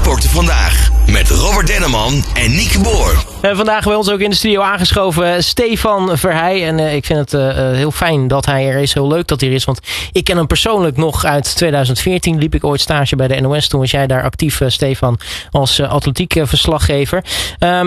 Sporten Vandaag met Robert Denneman en Nieke Boer. Vandaag bij ons ook in de studio aangeschoven Stefan Verheij. En ik vind het heel fijn dat hij er is. Heel leuk dat hij er is. Want ik ken hem persoonlijk nog uit 2014. Liep ik ooit stage bij de NOS. Toen was jij daar actief, Stefan, als atletiek verslaggever.